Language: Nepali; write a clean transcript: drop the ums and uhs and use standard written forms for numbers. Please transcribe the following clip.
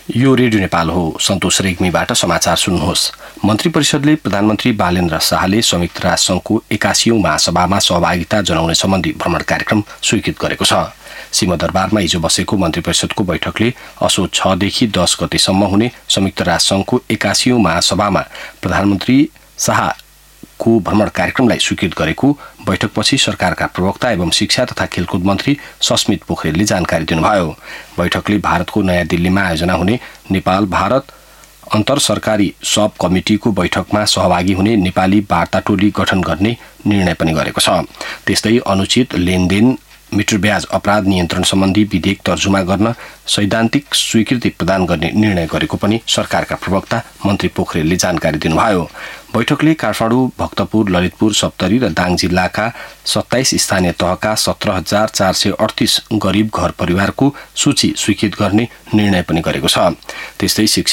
यो रेडियो नेपाल हो। सन्तोष रेग्मीबाट समाचार सुन्नुहोस्। मन्त्री परिषदले प्रधानमन्त्री बालेन्द्र शाहले संयुक्त राष्ट्र संघको 81औं महासभामा सहभागिता जनाउने सम्बन्धी भ्रमण कार्यक्रम स्वीकृत गरेको छ। सिंहदरबारमा हिजो बसेको मन्त्री परिषदको बैठकले असोज 6 देखि 10 गतेसम्म हुने संयुक्त राष्ट्र संघको 81औं महासभामा प्रधानमन्त्री शाहको भ्रमण कार्यक्रमलाई स्वीकृत गरेको बैठकपछि सरकारका प्रवक्ता एवं शिक्षा तथा खेलकुद मन्त्री सस्मित पोखरेलले जानकारी दिनुभयो। बैठकले भारतको नयाँ दिल्लीमा आयोजना हुने नेपाल भारत अन्तर सरकारी सब कमिटिको बैठकमा सहभागी हुने नेपाली वार्ता टोली गठन गर्ने निर्णय पनि गरेको छ। त्यस्तै अनुचित लेनदेन मिटर ब्याज अपराध नियन्त्रण सम्बन्धी विधेयक तर्जुमा गर्न सैद्धान्तिक स्वीकृति प्रदान गर्ने निर्णय गरेको पनि सरकारका प्रवक्ता मन्त्री पोखरेलले जानकारी दिनुभयो। बैठकले काठमाडौँ, भक्तपुर, ललितपुर, सप्तरी र दाङ जिल्लाका 27 स्थानीय तहका 17,438 गरीब घर परिवारको सूची स्वीकृत गर्ने निर्णय पनि गरेको छ। त्यस्तै